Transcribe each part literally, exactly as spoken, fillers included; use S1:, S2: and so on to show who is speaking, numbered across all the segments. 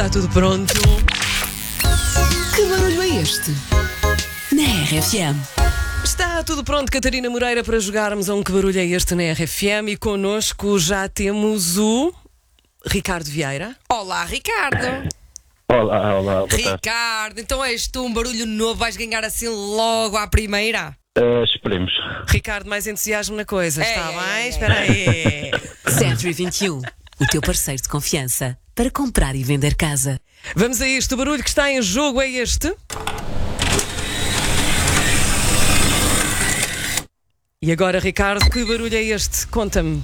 S1: Está tudo pronto. Que barulho é este? Na R F M. Está tudo pronto, Catarina Moreira, para jogarmos a um Que Barulho é Este na R F M. E connosco já temos o Ricardo Vieira.
S2: Olá, Ricardo.
S3: Olá, olá, boa tarde.
S2: Ricardo, então és tu um barulho novo, vais ganhar assim logo à primeira?
S3: Uh, esperemos.
S1: Ricardo, mais entusiasmo na coisa,
S2: Ei,
S1: está
S2: ei,
S1: bem?
S2: ei,
S1: Espera aí.
S4: Century vinte e um, o teu parceiro de confiança para comprar e vender casa.
S1: Vamos a isto, o barulho que está em jogo é este. E agora, Ricardo, que barulho é este? Conta-me.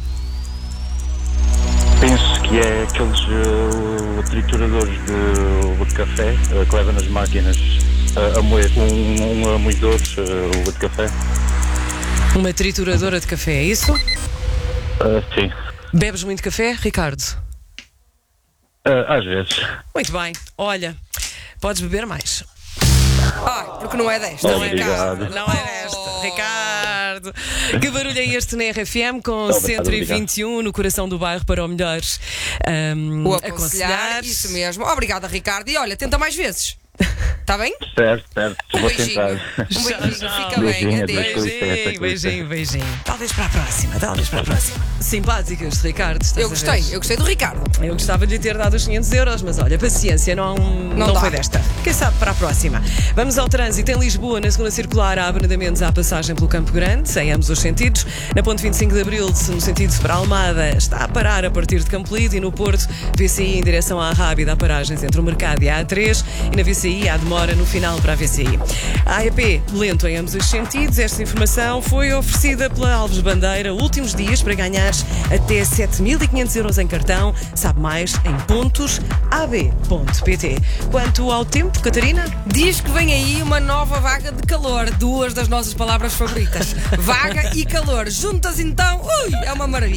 S3: Penso que é aqueles uh, trituradores de, de café uh, que leva nas máquinas uh, a moer, um, um amoedor uh, de café.
S1: Uma trituradora de café, é isso?
S3: Uh, sim.
S1: Bebes muito café, Ricardo?
S3: Uh, às vezes.
S1: Muito bem, olha, podes beber mais.
S2: Ai, porque não é desta.
S1: Não é
S3: Obrigado.
S1: desta, não é desta, Ricardo. Que barulho é este na R F M com
S3: Obrigado,
S1: Century vinte e um no coração do bairro para o melhor um,
S2: O aconselhar, isso mesmo. Obrigada, Ricardo. E olha, tenta mais vezes. Está bem?
S3: Certo, certo.
S2: Um
S3: Vou
S2: beijinho.
S3: tentar.
S2: Um beijinho, fica
S3: Beijinho,
S2: bem.
S3: adeus.
S2: Adeus.
S1: Beijinho, beijinho, beijinho. Talvez para a próxima, talvez para a próxima. Simpáticas, Ricardo. estás
S2: Eu
S1: a
S2: gostei,
S1: ver?
S2: eu gostei do Ricardo.
S1: Eu gostava de lhe ter dado os quinhentos euros, mas olha, paciência, não, não,
S2: dá.
S1: foi desta. Quem sabe para a próxima. Vamos ao trânsito. Em Lisboa, na segunda circular, há abrandamentos à passagem pelo Campo Grande, em ambos os sentidos. Na ponte vinte e cinco de Abril, no sentido para a Almada, está a parar a partir de Campo Lido, e no Porto, V C I em direção à Rábida, há paragens entre o Mercado e a A três, e na V C I há demora no final para a V C I. A A E P, lento em ambos os sentidos. Esta informação foi oferecida pela Alves Bandeira. Últimos dias para ganhar até sete mil e quinhentos euros em cartão. Sabe mais em pontos a b ponto p t. Quanto ao tempo, Catarina?
S2: Diz que vem aí uma nova vaga de calor. Duas das nossas palavras favoritas. Vaga e calor. Juntas então, ui, é uma maravilha.